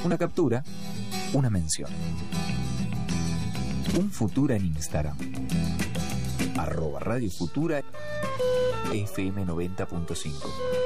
Una captura, una mención. Un Futura en Instagram. @Radio Futura FM 90.5.